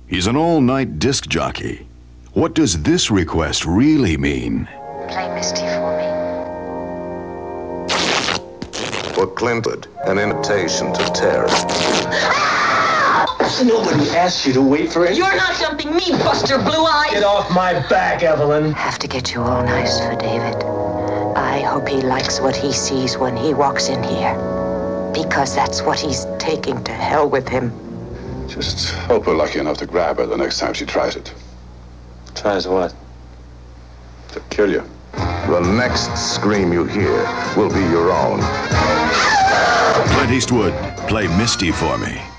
He's an all-night disc jockey. What does this request really mean? Play Misty for me. For Clintwood, an invitation to terror. Nobody asked you to wait for it. You're not jumping me, Buster Blue Eyes! Get off my back, Evelyn. Have to get you all nice for David. I hope he likes what he sees when he walks in here. Because that's what he's taking to hell with him. Just hope we're lucky enough to grab her the next time she tries it. Tries what? To kill you. The next scream you hear will be your own. Clint Eastwood, play Misty for me.